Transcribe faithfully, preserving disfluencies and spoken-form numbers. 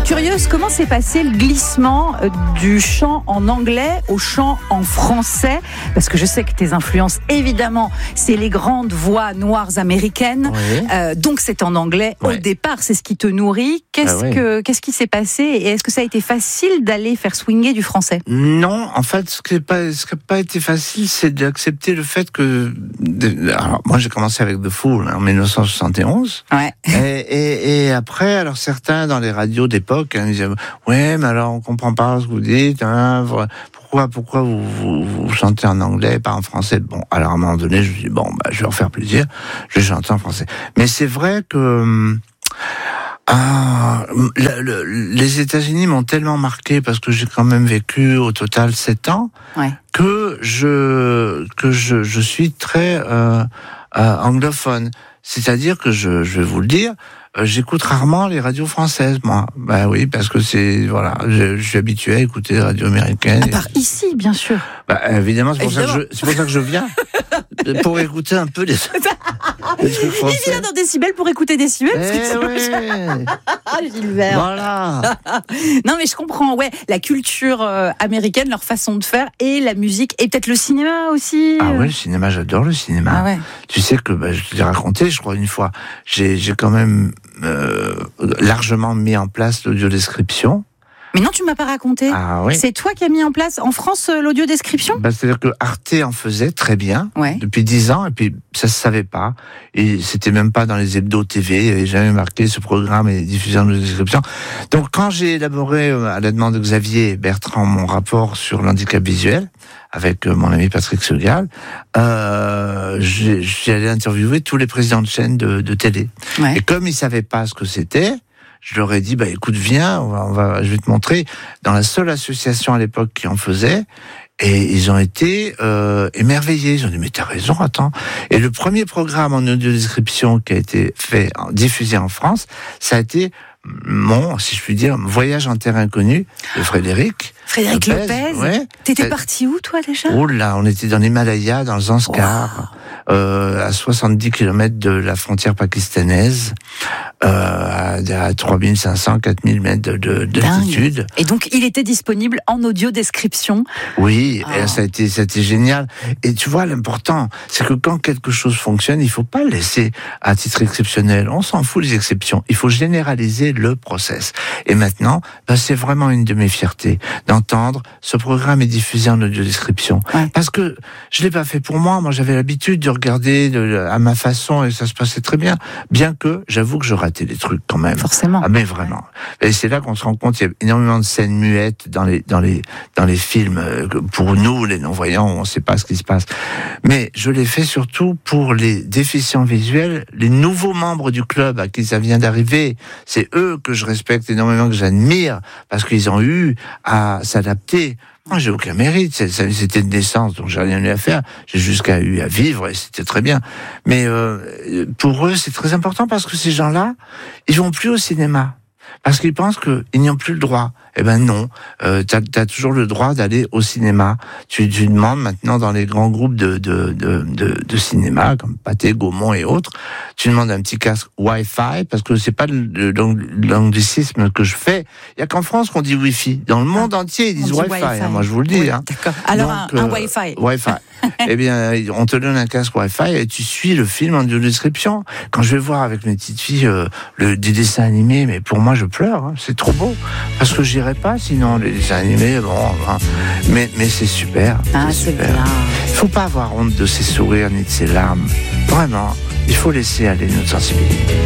curieuse, comment s'est passé le glissement du chant en anglais au chant en français? Parce que je sais que tes influences, évidemment, c'est les grandes voix noires américaines. Oui. Euh, donc c'est en anglais oui. Au départ, c'est ce qui te nourrit. Qu'est-ce, ah oui. que, qu'est-ce qui s'est passé? Et est-ce que ça a été facile d'aller faire swinger du français? Non, en fait, ce qui n'a pas, pas été facile, c'est d'accepter le fait que... De, alors, moi, j'ai commencé avec The Fool en dix-neuf cent soixante et onze. Ouais. Et, et, et après, alors certains dans les radios d'époque hein, disaient « Ouais, mais alors on comprend pas ce que vous dites, hein, pourquoi, pourquoi vous, vous, vous chantez en anglais, pas en français ?» Bon, alors à un moment donné, je me dis « Bon, bah, je vais leur faire plaisir, je vais chanter en français. » Mais c'est vrai que... Ah, le, le, les États-Unis m'ont tellement marqué parce que j'ai quand même vécu au total sept ans ouais. que je que je, je suis très euh, euh, anglophone. C'est-à-dire que je, je vais vous le dire, euh, j'écoute rarement les radios françaises, moi. Bah oui, parce que c'est voilà, je, je suis habitué à écouter les radios américaines. À part ici, bien sûr. Bah évidemment, c'est pour évidemment. ça que je, c'est pour ça que je viens pour écouter un peu les. Il vient dans Décibel pour écouter Décibel. Eh ouais. Gilbert. Voilà. Non mais je comprends, ouais, la culture euh, américaine, leur façon de faire et la musique et peut-être le cinéma aussi. Ah ouais, le cinéma, j'adore le cinéma. Ah ouais. Tu sais que bah, je te l'ai raconté, je crois une fois, j'ai, j'ai quand même euh, largement mis en place l'audiodescription. Mais non, tu m'as pas raconté. Ah, oui. C'est toi qui as mis en place en France euh, l'audiodescription ? Bah, c'est-à-dire que Arte en faisait très bien ouais. depuis dix ans et puis ça se savait pas et c'était même pas dans les hebdos T V, il n'y avait jamais marqué ce programme et diffusé en audiodescription. Donc quand j'ai élaboré à la demande de Xavier et Bertrand mon rapport sur l'handicap visuel avec mon ami Patrick Segal, euh, je suis allé interviewer tous les présidents de chaînes de, de télé. Ouais. Et comme ils savaient pas ce que c'était, je leur ai dit, bah écoute, viens, on va, on va, je vais te montrer. Dans la seule association à l'époque qui en faisait, et ils ont été euh, émerveillés. Ils ont dit, mais t'as raison, attends. Et le premier programme en audiodescription qui a été fait, diffusé en France, ça a été mon, si je puis dire, voyage en terre inconnue de Frédéric. Frédéric Lopez, Lopez ouais. T'étais euh, parti où, toi, déjà ? Oh là, on était dans l'Himalaya, dans le Zanskar, wow. euh, à soixante-dix kilomètres de la frontière pakistanaise, euh, à, à trois mille cinq cents, quatre mille mètres de, de, d'altitude. Et donc, il était disponible en audio-description. Oui, oh. et ça a été, ça a été génial. Et tu vois, l'important, c'est que quand quelque chose fonctionne, il faut pas le laisser à titre exceptionnel. On s'en fout des exceptions. Il faut généraliser le process. Et maintenant, ben, c'est vraiment une de mes fiertés d'entendre ce programme est diffusé en audiodescription. Ouais. Parce que je l'ai pas fait pour moi. Moi, j'avais l'habitude de regarder de, à ma façon et ça se passait très bien. Bien que, j'avoue que je ratais des trucs quand même. Forcément. Ah, mais vraiment. Et c'est là qu'on se rend compte, il y a énormément de scènes muettes dans les, dans les, dans les films. Pour nous, les non-voyants, on sait pas ce qui se passe. Mais je l'ai fait surtout pour les déficients visuels, les nouveaux membres du club à qui ça vient d'arriver. C'est eux que je respecte énormément, que j'admire, parce qu'ils ont eu à s'adapter. Moi, j'ai aucun mérite. C'était une naissance, donc j'ai rien eu à faire. J'ai jusqu'à eu à vivre et c'était très bien. Mais euh, pour eux, c'est très important parce que ces gens-là, ils vont plus au cinéma. Parce qu'ils pensent qu'ils n'y ont plus le droit. Eh ben non, euh, t'as, t'as toujours le droit d'aller au cinéma. Tu, tu demandes maintenant dans les grands groupes de, de, de, de, de cinéma, comme Pathé, Gaumont et autres, tu demandes un petit casque Wi-Fi, parce que c'est pas le, le, l'anglicisme que je fais. Il y a qu'en France qu'on dit Wi-Fi. Dans le monde ah, entier, ils disent Wi-Fi. Wi-Fi. Hein, moi, je vous le dis. Oui, hein. D'accord. Alors, donc, un, un euh, Wi-Fi. Wi-Fi. Eh bien, on te donne un casque Wi-Fi et tu suis le film en audio-description. Quand je vais voir avec mes petites filles euh, le, des dessins animés, mais pour moi, je pleure. Hein, c'est trop beau. Parce que j'irai pas, sinon, les dessins animés, bon, hein, mais, mais c'est super. Ah, c'est, c'est super. bien. Il faut pas avoir honte de ses sourires ni de ses larmes. Vraiment, il faut laisser aller notre sensibilité.